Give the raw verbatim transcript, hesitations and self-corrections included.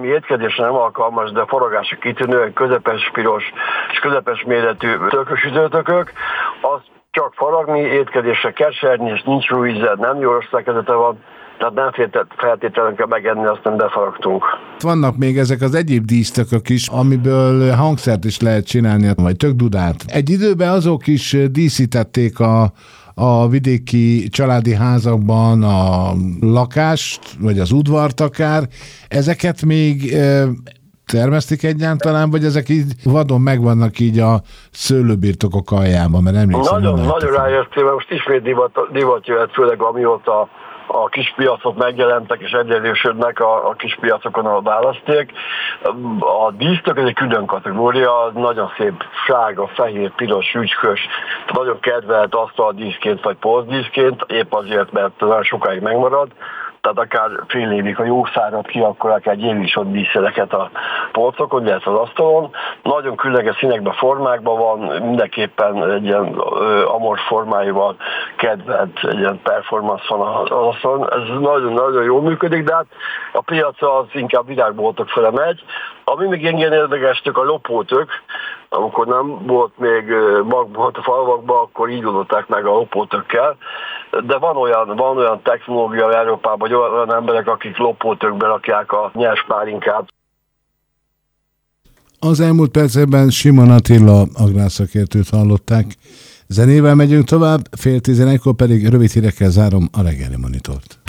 ami étkezésre nem alkalmas, de forragásra kitűnő, közepes piros és közepes méretű tökös üdőtökök, az csak faragni, étkezésre keserni, és nincs jó íze, nem jó szerkezete van, tehát nem feltétlenül kell megenni, azt nem befaragtunk. Vannak még ezek az egyéb dísztökök is, amiből hangszert is lehet csinálni, vagy tökdudát. Egy időben azok is díszítették a, a vidéki családi házakban a lakást, vagy az udvart akár. Ezeket még e, termesztik egyáltalán, vagy ezek így vadon megvannak így a szőlőbirtokok aljában, mert emlékszem. Nagyon, nagyon ráértél, mert most ismét divat, divat jöhet, főleg amióta a kispiacok megjelentek és egyenlősödnek a, a kispiacokon a választék. A dísztök ez egy külön kategória, nagyon szép sárga, fehér, piros, ügykös, nagyon kedvelt asztaldíszként vagy polcdíszként, épp azért, mert nagyon sokáig megmarad. Tehát akár fél évig, ha jó szárad ki, akkor akár egy évig is ott díszeleket a polcokon, illetve az asztalon. Nagyon különleges színekben, formákban van, mindenképpen egy ilyen ö, amor formáival kedvelt, egy ilyen performance van az asztalon. Ez nagyon-nagyon jól működik, de hát a piac az inkább virágboltok fele megy. Ami még ilyen érdekes, a lopótök, amikor nem volt még magbolt a falvakban, akkor így oldották meg a lopótökkel. De van olyan, van olyan technológia Európában, hogy olyan emberek, akik lopótökbe rakják a nyers pálinkát. Az elmúlt percekben Simon Attila agrárszakértőt hallották. Zenével megyünk tovább, fél tizenegykor pedig rövid hírekkel zárom a reggeli monitort.